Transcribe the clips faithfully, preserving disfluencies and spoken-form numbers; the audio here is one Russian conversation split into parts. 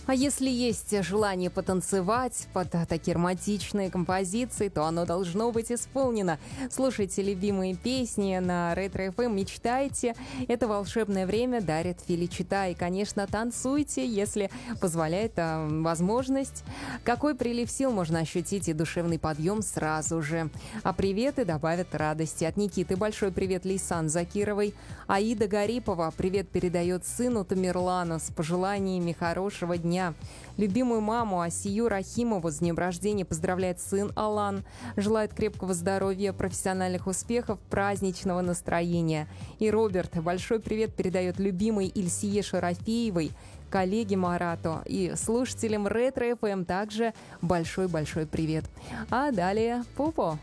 А если есть желание потанцевать под такие романтичные композиции, то оно должно быть исполнено. Слушайте любимые песни на Ретро-эф эм, мечтайте. Это волшебное время дарит Феличита. И, конечно, танцуйте, если позволяет а, возможность. Какой прилив сил можно ощутить и душевный подъем сразу же. А приветы добавят радости. От Никиты большой привет Лейсан Закировой. Аида Гарипова привет передает сыну Тамерлану с пожеланиями хорошего дня. Любимую маму Асию Рахимову с днем рождения поздравляет сын Алан. Желает крепкого здоровья, профессиональных успехов, праздничного настроения. И Роберт большой привет передает любимой Ильсие Шарафеевой, коллеге Марату и слушателям Ретро-эф эм также большой-большой привет. А далее Попо.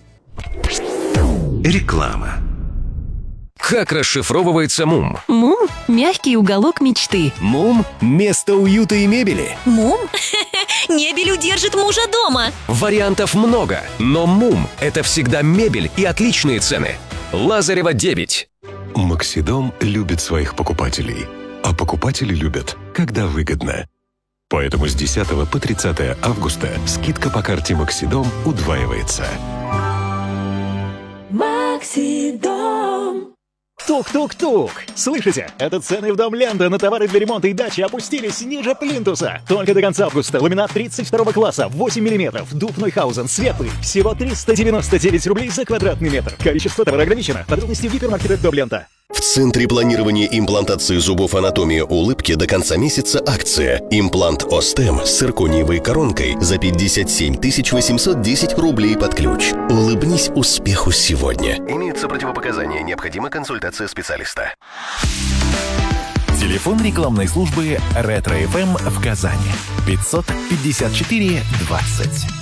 Реклама. Как расшифровывается МУМ? МУМ – мягкий уголок мечты. МУМ – место уюта и мебели. МУМ? Мебель удержит мужа дома. Вариантов много, но МУМ – это всегда мебель и отличные цены. Лазарева, девять. Максидом любит своих покупателей, а покупатели любят, когда выгодно. Поэтому с десятого по тридцатое августа скидка по карте Максидом удваивается. Максидом. Тук-тук-тук! Слышите? Это цены в Дом Лента на товары для ремонта и дачи опустились ниже плинтуса. Только до конца августа ламинат тридцать второго класса, восемь миллиметров, дуб Нойхаузен, светлый. Всего триста девяносто девять рублей за квадратный метр. Количество товара ограничено. Подробности в гипермаркетах Дом Лента. В Центре планирования имплантации зубов «Анатомия улыбки» до конца месяца акция. Имплант Остем с циркониевой коронкой за пятьдесят семь тысяч восемьсот десять рублей под ключ. Улыбнись успеху сегодня. Имеются противопоказания. Необходима консультация специалиста. Телефон рекламной службы Ретро-эф эм в Казани. пятьсот пятьдесят четыре двадцать.